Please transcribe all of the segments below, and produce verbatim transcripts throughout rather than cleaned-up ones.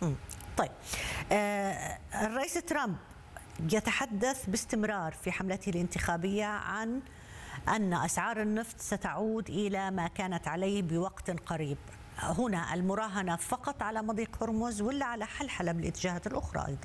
مم. طيب، آه الرئيس ترامب يتحدث باستمرار في حملته الانتخابية عن أن أسعار النفط ستعود إلى ما كانت عليه بوقت قريب. هنا المراهنة فقط على مضيق هرمز ولا على حلحلة بالاتجاهات الأخرى أيضا؟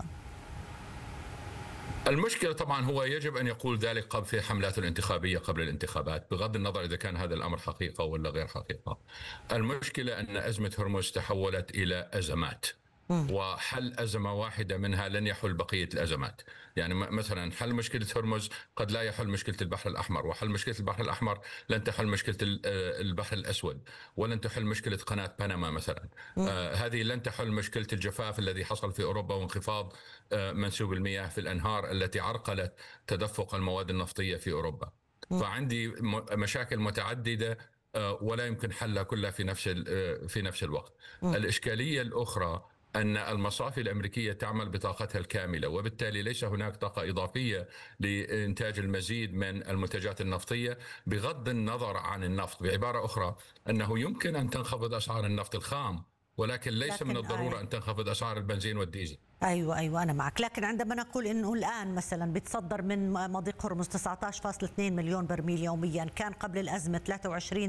المشكلة طبعا هو يجب أن يقول ذلك قبل في حملاته الانتخابية قبل الانتخابات، بغض النظر إذا كان هذا الأمر حقيقة ولا غير حقيقة. المشكلة أن أزمة هرمز تحولت إلى أزمات، وحل أزمة واحدة منها لن يحل بقية الأزمات. يعني مثلا حل مشكلة هرمز قد لا يحل مشكلة البحر الأحمر، وحل مشكلة البحر الأحمر لن تحل مشكلة البحر الأسود، ولن تحل مشكلة قناة بنما مثلا. آه هذه لن تحل مشكلة الجفاف الذي حصل في أوروبا وانخفاض آه منسوب المياه في الأنهار التي عرقلت تدفق المواد النفطية في أوروبا. فعندي مشاكل متعددة ولا يمكن حلها كلها في نفس في نفس الوقت. الإشكالية الأخرى أن المصافي الأمريكية تعمل بطاقتها الكاملة، وبالتالي ليس هناك طاقة إضافية لإنتاج المزيد من المنتجات النفطية بغض النظر عن النفط. بعبارة أخرى أنه يمكن أن تنخفض أسعار النفط الخام، ولكن ليس لكن من الضرورة آه. أن تنخفض أسعار البنزين والديزل. أيوة أيوة أنا معك، لكن عندما نقول أنه الآن مثلا بيتصدر من مضيق هرمز تسعة عشر فاصلة اثنين مليون برميل يوميا، كان قبل الأزمة ثلاثة وعشرين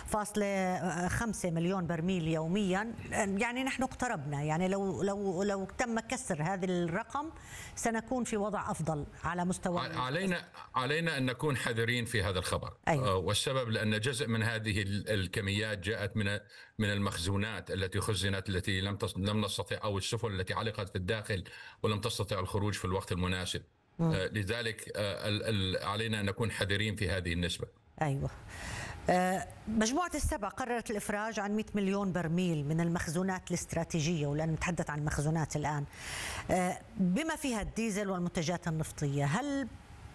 فاصلة خمسة مليون برميل يوميا، يعني نحن اقتربنا. يعني لو لو لو تم كسر هذا الرقم سنكون في وضع أفضل على مستوى. علينا علينا أن نكون حذرين في هذا الخبر. أيوة. والسبب لأن جزء من هذه الكميات جاءت من من المخزونات التي خزنت، التي لم لم نستطع، أو السفن التي علقت في الداخل ولم تستطع الخروج في الوقت المناسب. آه لذلك آه علينا أن نكون حذرين في هذه النسبة. أيوة. آه مجموعة السبع قررت الإفراج عن مئة مليون برميل من المخزونات الاستراتيجية، ولأن نتحدث عن مخزونات الآن آه بما فيها الديزل والمنتجات النفطية. هل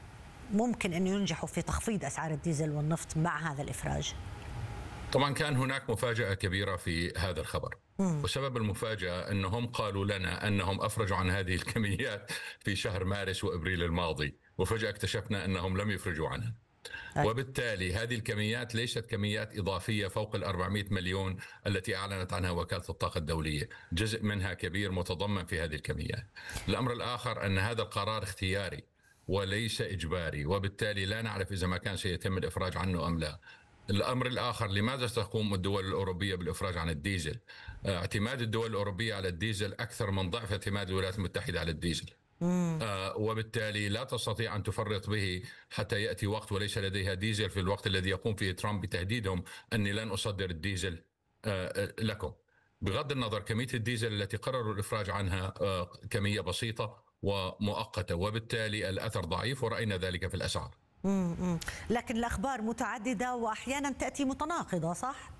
ممكن أن ينجحوا في تخفيض أسعار الديزل والنفط مع هذا الإفراج؟ طبعا كان هناك مفاجأة كبيرة في هذا الخبر، مم. وسبب المفاجأة أنهم قالوا لنا أنهم أفرجوا عن هذه الكميات في شهر مارس وإبريل الماضي، وفجأة اكتشفنا أنهم لم يفرجوا عنها. أي. وبالتالي هذه الكميات ليست كميات إضافية فوق الأربعمئة مليون التي أعلنت عنها وكالة الطاقة الدولية، جزء منها كبير متضمن في هذه الكميات. الأمر الآخر أن هذا القرار اختياري وليس إجباري، وبالتالي لا نعرف إذا ما كان سيتم الإفراج عنه أم لا. الأمر الآخر، لماذا تقوم الدول الأوروبية بالإفراج عن الديزل؟ اعتماد الدول الأوروبية على الديزل أكثر من ضعف اعتماد الولايات المتحدة على الديزل. آه وبالتالي لا تستطيع أن تفرط به حتى يأتي وقت وليس لديها ديزل في الوقت الذي يقوم فيه ترامب بتهديدهم أني لن أصدر الديزل آه لكم. بغض النظر، كمية الديزل التي قرروا الإفراج عنها آه كمية بسيطة ومؤقتة، وبالتالي الأثر ضعيف، ورأينا ذلك في الأسعار. مم. لكن الأخبار متعددة وأحيانا تأتي متناقضة، صح؟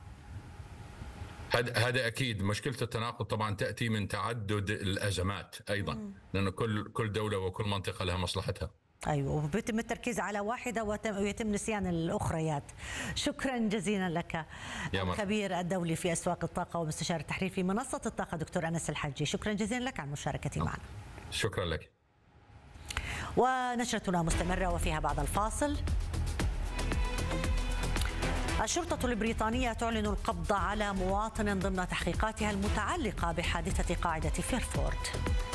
هذا أكيد. مشكلة التناقض طبعا تأتي من تعدد الأزمات أيضا، مم. لأن كل كل دولة وكل منطقة لها مصلحتها. أيوة، وبيتم التركيز على واحدة ويتم نسيان الأخريات. شكرا جزيلا لك الخبير الدولي في أسواق الطاقة ومستشار التحرير في منصة الطاقة دكتور أنس الحجي. شكرا جزيلا لك على المشاركة معنا. شكرا لك. ونشرتنا مستمرة وفيها بعد الفاصل. الشرطة البريطانية تعلن القبض على مواطن ضمن تحقيقاتها المتعلقة بحادثة قاعدة فيرفورد.